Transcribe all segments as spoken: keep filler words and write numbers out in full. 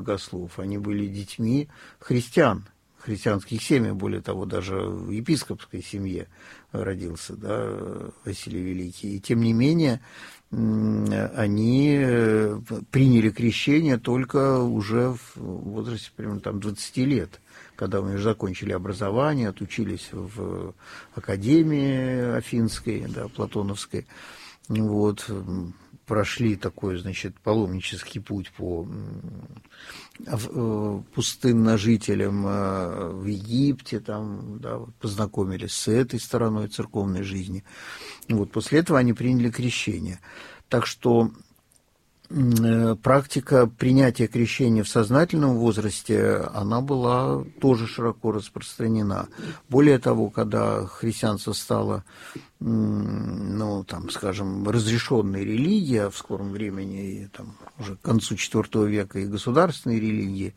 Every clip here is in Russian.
богослов, они были детьми христиан, христианских семей, более того, даже в епископской семье родился, да, Василий Великий. И тем не менее, они приняли крещение только уже в возрасте примерно там двадцати лет, когда мы уже закончили образование, отучились в академии Афинской, да, Платоновской, вот, прошли такой, значит, паломнический путь по пустынножителям в Египте, там, да, вот, познакомились с этой стороной церковной жизни. Вот, после этого они приняли крещение. Так что практика принятия крещения в сознательном возрасте, она была тоже широко распространена. Более того, когда христианство стало, ну, там, скажем, разрешенной религией, а в скором времени, там, уже к концу четвёртого века и государственной религии,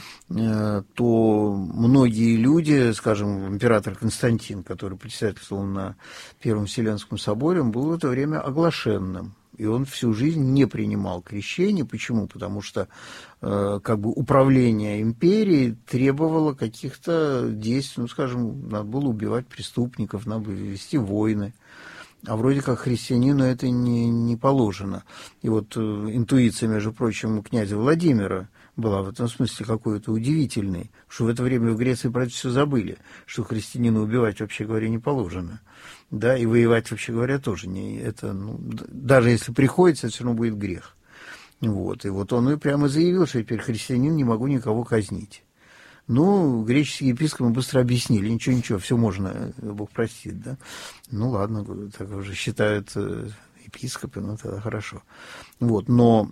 то многие люди, скажем, император Константин, который председательствовал на Первом Вселенском соборе, он был в это время оглашенным. И он всю жизнь не принимал крещение. Почему? Потому что э, как бы управление империей требовало каких-то действий. Ну, скажем, надо было убивать преступников, надо было вести войны. А вроде как христианину это не, не положено. И вот э, интуиция, между прочим, у князя Владимира была в этом смысле какой-то удивительной, что в это время в Греции про это все забыли, что христианина убивать, вообще говоря, не положено. Да, и воевать, вообще говоря, тоже не это, ну, даже если приходится, это все равно будет грех. Вот, и вот он и прямо заявил, что теперь христианин, не могу никого казнить. Ну, греческие епископы быстро объяснили, ничего, ничего, все можно, Бог простит, да. Ну, ладно, так уже считают епископы, ну, тогда хорошо. Вот, но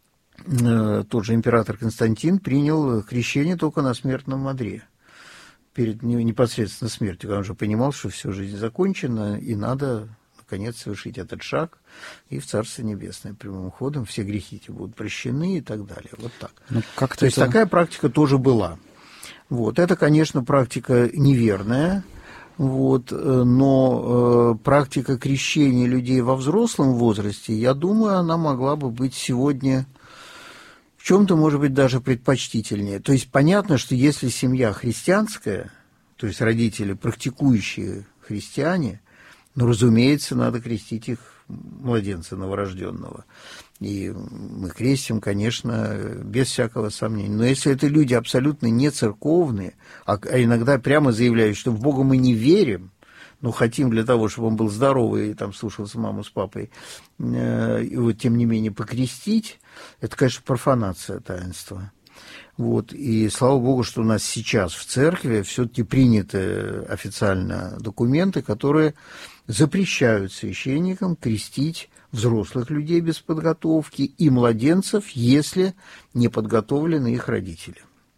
э, тот же император Константин принял крещение только на смертном одре. Перед непосредственно смертью, когда он уже понимал, что все, жизнь закончена, и надо, наконец, совершить этот шаг и в Царство Небесное прямым ходом, все грехи эти будут прощены и так далее. Вот так. Ну, как-то То есть это... такая практика тоже была. Вот. Это, конечно, практика неверная, вот, но э, практика крещения людей во взрослом возрасте, я думаю, она могла бы быть сегодня... в чем-то, может быть, даже предпочтительнее. То есть понятно, что если семья христианская, то есть родители практикующие христиане, ну, разумеется, надо крестить их младенца новорожденного. И мы крестим, конечно, без всякого сомнения. Но если это люди абсолютно не церковные, а иногда прямо заявляют, что в Бога мы не верим, но хотим для того, чтобы он был здоровый и там слушался маму с папой, и вот тем не менее покрестить, это, конечно, профанация таинства. Вот. И слава Богу, что у нас сейчас в церкви все-таки приняты официально документы, которые запрещают священникам крестить взрослых людей без подготовки и младенцев, если не подготовлены их родители.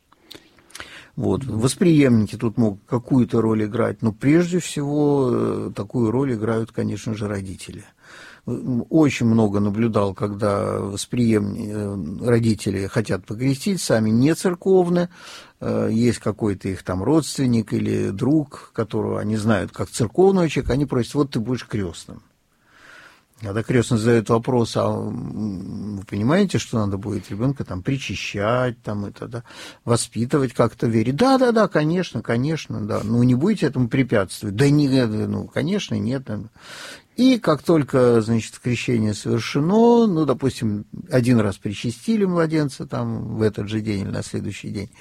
Вот. Восприемники тут могут какую-то роль играть, но прежде всего такую роль играют, конечно же, родители. Очень много наблюдал, когда восприем... родители хотят покрестить, сами не церковные, есть какой-то их там родственник или друг, которого они знают как церковного человека, они просят, вот ты будешь крестным. Когда крестный задает вопрос, а вы понимаете, что надо будет ребенка там причащать, там это, да, воспитывать как-то, верить? Да, да, да, конечно, конечно, да. Ну, не будете этому препятствовать? Да нет, ну, конечно, нет. И как только, значит, крещение совершено, ну, допустим, один раз причастили младенца там в этот же день или на следующий день,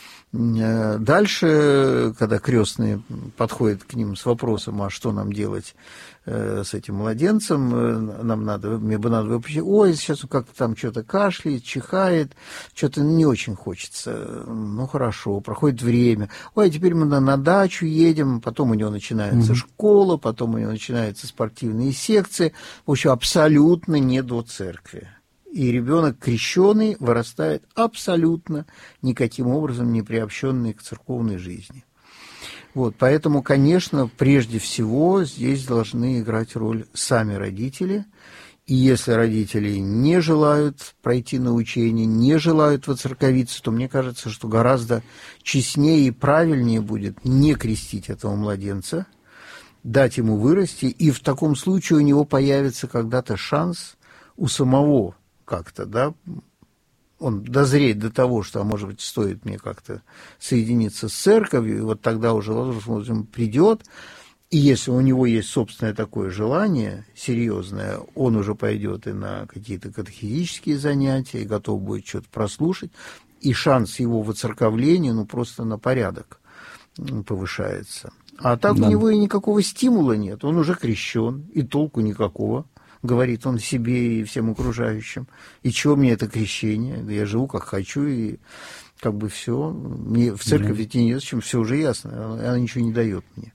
дальше, когда крестные подходят к ним с вопросом, а что нам делать с этим младенцем, нам надо, мне бы надо выпустить, ой, сейчас он как-то там что-то кашляет, чихает, что-то не очень хочется, ну хорошо, проходит время, ой, теперь мы на, на дачу едем, потом у него начинается mm-hmm. школа, потом у него начинаются спортивные секции, в общем, абсолютно не до церкви. И ребенок крещеный вырастает абсолютно никаким образом не приобщенный к церковной жизни. Вот, поэтому, конечно, прежде всего здесь должны играть роль сами родители. И если родители не желают пройти научение, не желают воцерковиться, то мне кажется, что гораздо честнее и правильнее будет не крестить этого младенца, дать ему вырасти, и в таком случае у него появится когда-то шанс у самого как-то, да, он дозреет до того, что, а может быть, стоит мне как-то соединиться с церковью, и вот тогда уже возможно, он придет, и если у него есть собственное такое желание серьезное, он уже пойдет и на какие-то катехизические занятия, и готов будет что-то прослушать, и шанс его воцерковления, ну, просто на порядок повышается. А так да. У него и никакого стимула нет, он уже крещен, и толку никакого. Говорит он себе и всем окружающим. И чего мне это крещение? Я живу как хочу, и как бы все. Мне в церковь идти не зачем, все уже ясно. Она ничего не дает мне.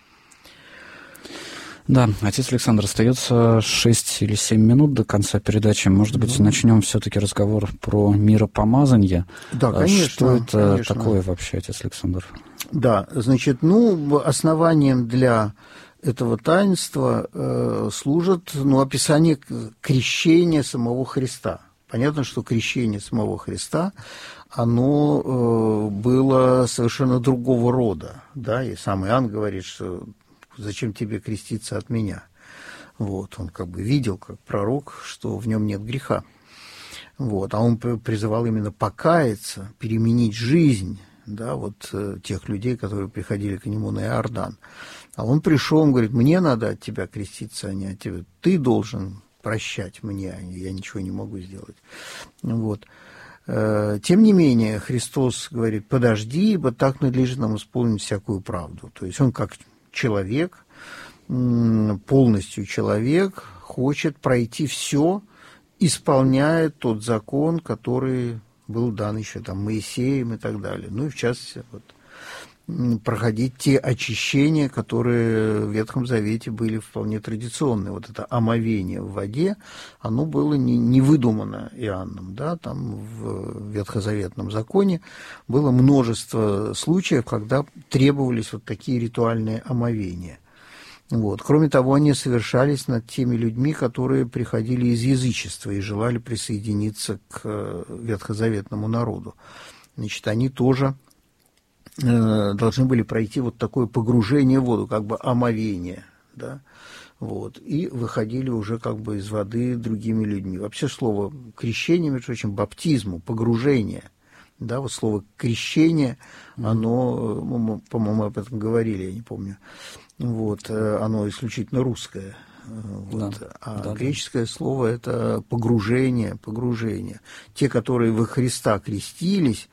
Да, отец Александр, остается шесть или семь минут до конца передачи. Может быть, ну, начнем все-таки разговор про миропомазание. Да, конечно. Что это конечно. такое вообще, отец Александр? Да, значит, ну, основанием для этого таинства э, служит, ну, описание крещения самого Христа. Понятно, что крещение самого Христа, оно э, было совершенно другого рода, да, и сам Иоанн говорит, что зачем тебе креститься от меня? Вот, он как бы видел, как пророк, что в нем нет греха. Вот, а он призывал именно покаяться, переменить жизнь, да, вот э, тех людей, которые приходили к нему на Иордан. А он пришел, он говорит, мне надо от тебя креститься, а не от тебя. Ты должен прощать мне, я ничего не могу сделать. Вот. Тем не менее, Христос говорит, подожди, ибо так надлежит нам исполнить всякую правду. То есть он как человек, полностью человек, хочет пройти все, исполняя тот закон, который был дан еще там Моисеем и так далее. Ну и в частности, вот, проходить те очищения, которые в Ветхом Завете были вполне традиционные. Вот это омовение в воде, оно было не, не выдумано Иоанном. Да? Там в ветхозаветном законе было множество случаев, когда требовались вот такие ритуальные омовения. Вот. Кроме того, они совершались над теми людьми, которые приходили из язычества и желали присоединиться к ветхозаветному народу. Значит, они тоже должны были пройти вот такое погружение в воду, как бы омовение, да, вот, и выходили уже как бы из воды другими людьми. Вообще слово крещение, между прочим, баптизму, погружение, да, вот слово крещение, оно, мы, по-моему, об этом говорили, я не помню, вот, оно исключительно русское, вот, да, а да, греческое да. слово это погружение, погружение. Те, которые во Христа крестились,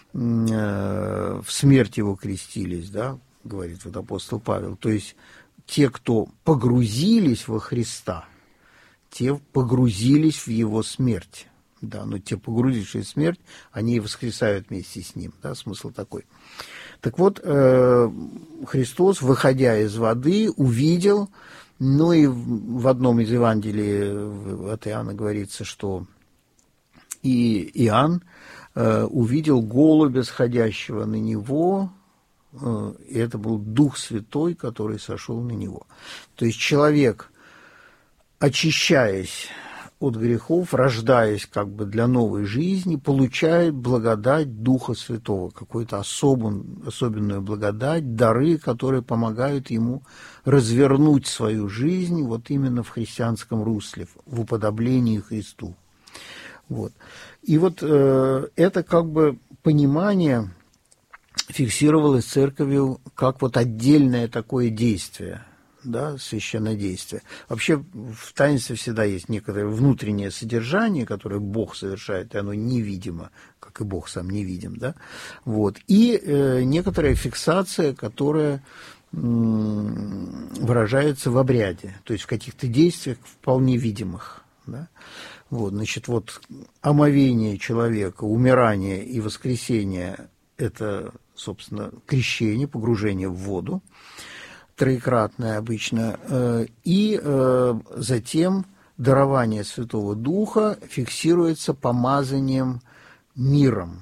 в смерть его крестились, да, говорит вот апостол Павел. То есть те, кто погрузились во Христа, те погрузились в его смерть. Да, но те, погрузившие в смерть, они и воскресают вместе с ним. Да, смысл такой. Так вот, Христос, выходя из воды, увидел, ну и в одном из Евангелий от Иоанна говорится, что и Иоанн увидел голубя, сходящего на него, и это был Дух Святой, который сошел на него. То есть человек, очищаясь от грехов, рождаясь как бы для новой жизни, получает благодать Духа Святого, какую-то особую, особенную благодать, дары, которые помогают ему развернуть свою жизнь вот именно в христианском русле, в уподоблении Христу. Вот. И вот э, это как бы понимание фиксировалось церковью как вот отдельное такое действие, да, священнодействие. Вообще в таинстве всегда есть некоторое внутреннее содержание, которое Бог совершает, и оно невидимо, как и Бог сам невидим, да, вот. И э, некоторая фиксация, которая м- выражается в обряде, то есть в каких-то действиях вполне видимых, да. Вот, значит, вот омовение человека, умирание и воскресение – это, собственно, крещение, погружение в воду, троекратное обычно, и затем дарование Святого Духа фиксируется помазанием миром,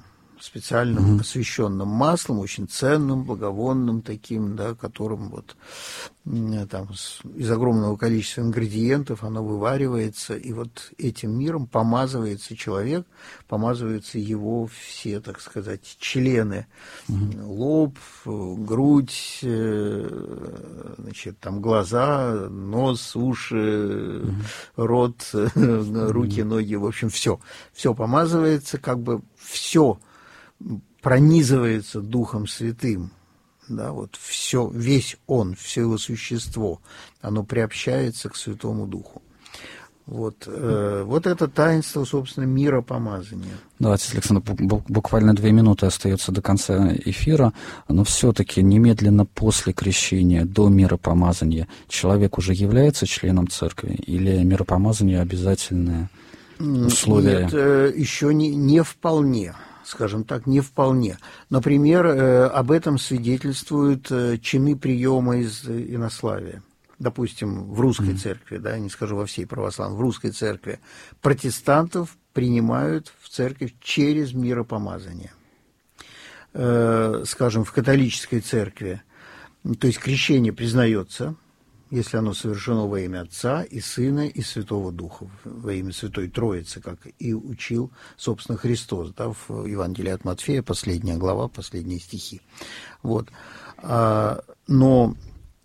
специальным mm-hmm. освященным маслом, очень ценным, благовонным таким, да, которым вот там из огромного количества ингредиентов оно вываривается, и вот этим миром помазывается человек, помазываются его все, так сказать, члены, mm-hmm. лоб, грудь, значит, там глаза, нос, уши, mm-hmm. рот, руки, mm-hmm. ноги, в общем, все, все помазывается, как бы все пронизывается Духом Святым, да, вот все, весь он, все его существо, оно приобщается к Святому Духу. Вот, э, вот это таинство, собственно, миропомазания. Давайте, Александр, буквально две минуты остается до конца эфира, но все-таки немедленно после крещения, до миропомазания, человек уже является членом церкви или миропомазание обязательное условие? Нет, еще не, не вполне. Скажем так, не вполне. Например, об этом свидетельствуют чины приема из инославия. Допустим, в русской mm-hmm. церкви, да, не скажу во всей православной, в русской церкви протестантов принимают в церковь через миропомазание. Скажем, в католической церкви, то есть крещение признается, если оно совершено во имя Отца и Сына и Святого Духа, во имя Святой Троицы, как и учил, собственно, Христос, да, в Евангелии от Матфея, последняя глава, последние стихи. Вот. Но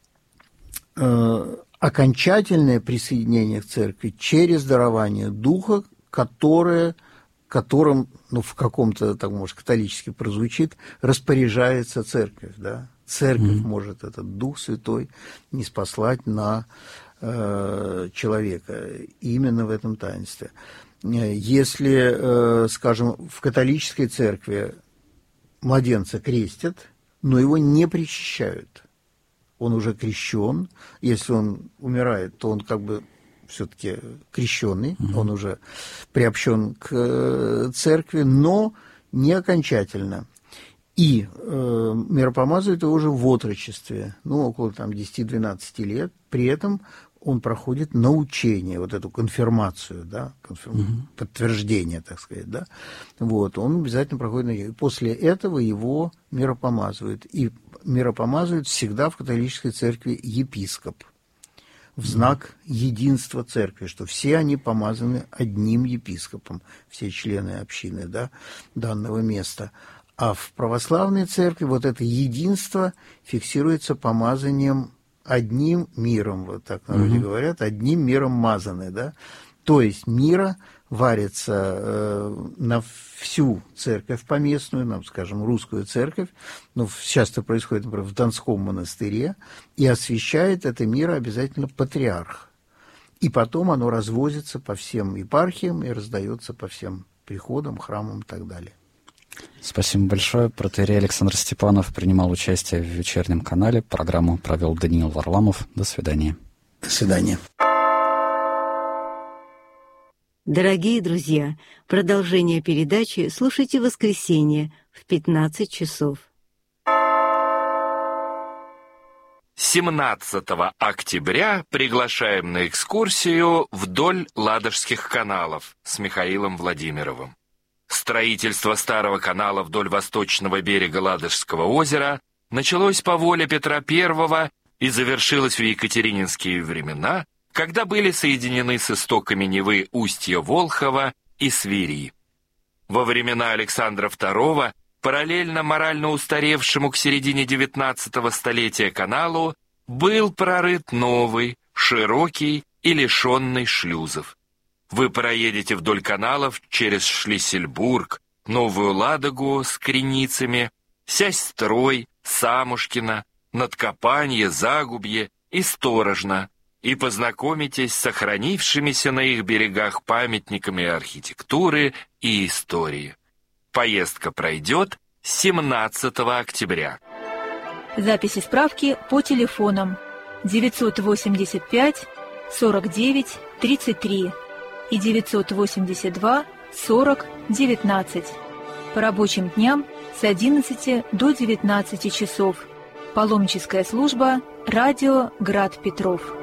окончательное присоединение к церкви через дарование Духа, которое, которым, ну, в каком-то, так, может, католически прозвучит, распоряжается церковь, да. Церковь mm-hmm. может этот Дух Святой ниспослать на э, человека именно в этом таинстве. Если, э, скажем, в католической церкви младенца крестят, но его не причащают, он уже крещен, если он умирает, то он как бы все-таки крещенный, mm-hmm. он уже приобщен к церкви, но не окончательно. И э, миропомазывают его уже в отрочестве, ну, около там, десяти-двенадцати лет. При этом он проходит научение, вот эту конфирмацию, да, конфирм... mm-hmm. подтверждение, так сказать, да. Вот, он обязательно проходит научение. После этого его миропомазывают. И миропомазывают всегда в католической церкви епископ, в знак единства церкви, что все они помазаны одним епископом, все члены общины, да, данного места. А в православной церкви вот это единство фиксируется помазанием одним миром, вот так в народе mm-hmm. говорят, одним миром мазаны, да. То есть мира варится э, на всю церковь поместную, нам, скажем, русскую церковь, ну, часто происходит, например, в Донском монастыре, и освящает это мира обязательно патриарх. И потом оно развозится по всем епархиям и раздается по всем приходам, храмам и так далее. Спасибо большое. Протоиерей Александр Степанов принимал участие в вечернем канале. Программу провел Даниил Варламов. До свидания. До свидания. Дорогие друзья, продолжение передачи слушайте в воскресенье в пятнадцать часов. семнадцатого октября приглашаем на экскурсию вдоль Ладожских каналов с Михаилом Владимировым. Строительство старого канала вдоль восточного берега Ладожского озера началось по воле Петра Первого и завершилось в екатерининские времена, когда были соединены с истоками Невы устья Волхова и Свири. Во времена Александра Второго, параллельно морально устаревшему к середине девятнадцатого столетия каналу, был прорыт новый, широкий и лишенный шлюзов. Вы проедете вдоль каналов через Шлиссельбург, Новую Ладогу с Креницами, Сясь-Строй, Самушкино, Надкопанье, Загубье и Сторожно и познакомитесь с сохранившимися на их берегах памятниками архитектуры и истории. Поездка пройдет семнадцатого октября. Записи справки по телефонам девятьсот восемьдесят пять сорок девять тридцать три и девятьсот восемьдесят два сорок девятнадцать. По рабочим дням с одиннадцати до девятнадцати часов. Паломническая служба «Радио Град Петров».